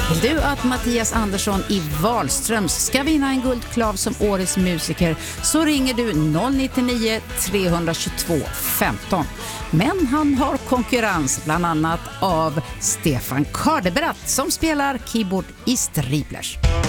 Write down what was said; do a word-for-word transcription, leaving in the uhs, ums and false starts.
Vill du att Mattias Andersson i Wahlströms ska vinna en guldklav som årets musiker så ringer du noll nio tre två två femton. Men han har konkurrens bland annat av Stefan Kardebratt som spelar keyboard i Striplers.